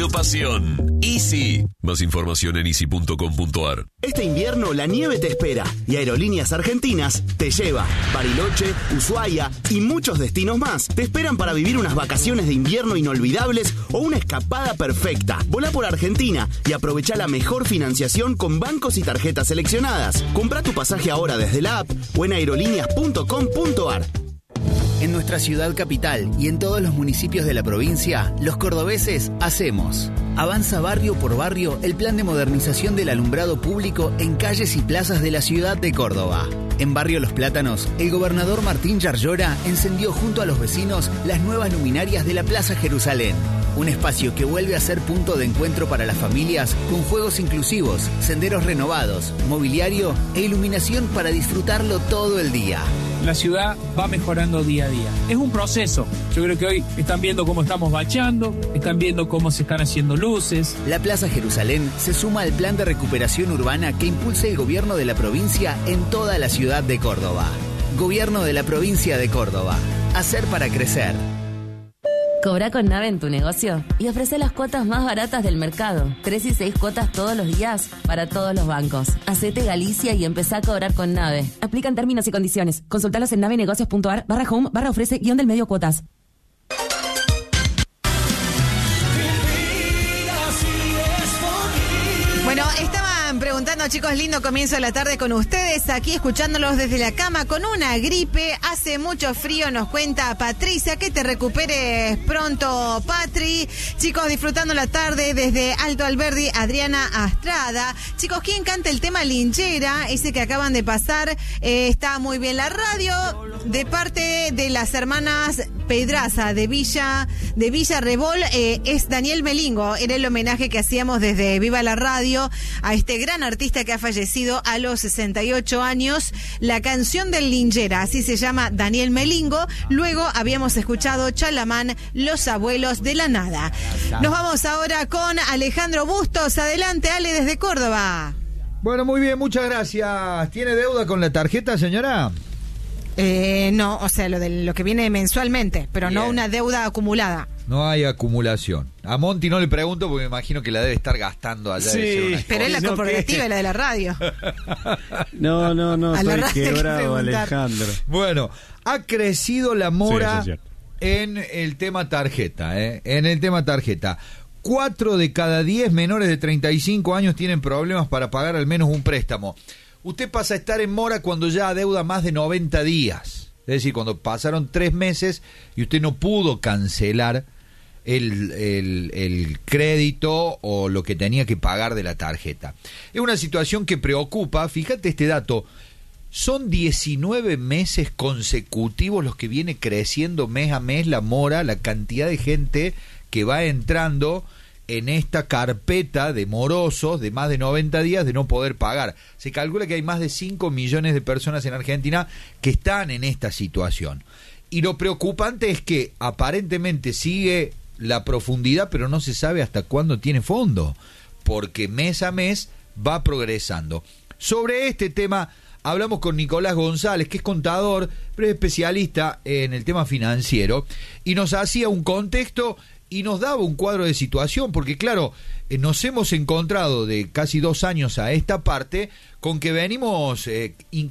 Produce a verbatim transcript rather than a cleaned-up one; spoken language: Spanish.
Pasión. Easy. Más información en easy punto com punto ar. Este invierno la nieve te espera y Aerolíneas Argentinas te lleva. Bariloche, Ushuaia y muchos destinos más te esperan para vivir unas vacaciones de invierno inolvidables o una escapada perfecta. Volá por Argentina y aprovecha la mejor financiación con bancos y tarjetas seleccionadas. Comprá tu pasaje ahora desde la app o en aerolíneas punto com punto ar. En nuestra ciudad capital y en todos los municipios de la provincia, los cordobeses hacemos. Avanza barrio por barrio el plan de modernización del alumbrado público en calles y plazas de la ciudad de Córdoba. En Barrio Los Plátanos, el gobernador Martín Yarlora encendió junto a los vecinos las nuevas luminarias de la Plaza Jerusalén. Un espacio que vuelve a ser punto de encuentro para las familias con juegos inclusivos, senderos renovados, mobiliario e iluminación para disfrutarlo todo el día. La ciudad va mejorando día a día. Es un proceso. Yo creo que hoy están viendo cómo estamos bacheando, están viendo cómo se están haciendo luces. La Plaza Jerusalén se suma al plan de recuperación urbana que impulsa el gobierno de la provincia en toda la ciudad de Córdoba. Gobierno de la provincia de Córdoba. Hacer para crecer. Cobra con Nave en tu negocio y ofrece las cuotas más baratas del mercado. Tres y seis cuotas todos los días para todos los bancos. Hacete Galicia y empezá a cobrar con Nave. Aplican términos y condiciones. Consultalos en navenegocios punto ar barra home barra ofrece guión del medio cuotas. Bueno, estaban preguntando, chicos, lindo comienzo de la tarde con ustedes, aquí escuchándolos desde la cama con una gripe, hace mucho frío, nos cuenta Patricia, que te recuperes pronto, Patri. Chicos, disfrutando la tarde desde Alto Alberdi, Adriana Astrada. Chicos, ¿quién canta el tema Linchera? Ese que acaban de pasar, eh, está muy bien la radio, de parte de las hermanas Pedraza de Villa, de Villa Rebol, eh, es Daniel Melingo, era el homenaje que hacíamos desde Viva la Radio a este gran artista que ha fallecido a los sesenta y ocho años. La canción del Linchera, así se llama, Daniel Melingo. Luego habíamos escuchado Chalamán, Los Abuelos de la Nada. Nos vamos ahora con Alejandro Bustos. Adelante, Ale, desde Córdoba. Bueno, muy bien, muchas gracias. ¿Tiene deuda con la tarjeta, señora? Eh, no, o sea, lo de lo que viene mensualmente, pero bien. No una deuda acumulada. No hay acumulación. A Monty no le pregunto porque me imagino que la debe estar gastando allá. Sí, pero es la corporativa y la de la radio. No, no, no, a estoy quebrado, Alejandro. Bueno, ha crecido la mora sí, en el tema tarjeta, ¿eh? En el tema tarjeta. Cuatro de cada diez menores de treinta y cinco años tienen problemas para pagar al menos un préstamo. Usted pasa a estar en mora cuando ya adeuda más de noventa días. Es decir, cuando pasaron tres meses y usted no pudo cancelar el, el, el crédito o lo que tenía que pagar de la tarjeta. Es una situación que preocupa. Fíjate este dato. Son diecinueve meses consecutivos los que viene creciendo mes a mes la mora, la cantidad de gente que va entrando en esta carpeta de morosos de más de noventa días de no poder pagar. Se calcula que hay más de cinco millones de personas en Argentina que están en esta situación. Y lo preocupante es que aparentemente sigue la profundidad, pero no se sabe hasta cuándo tiene fondo, porque mes a mes va progresando. Sobre este tema hablamos con Nicolás González, que es contador, pero es especialista en el tema financiero, y nos hacía un contexto y nos daba un cuadro de situación, porque claro, eh, nos hemos encontrado de casi dos años a esta parte con que venimos eh,